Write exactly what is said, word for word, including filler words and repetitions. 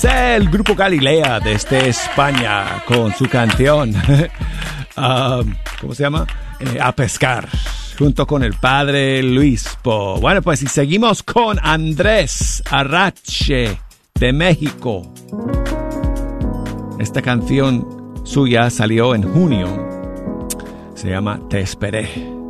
El grupo Galilea desde España con su canción uh, ¿cómo se llama? Eh, A Pescar, junto con el padre Luispo. Bueno, pues y seguimos con Andrés Arrache de México. Esta canción suya salió en junio. Se llama Te Esperé.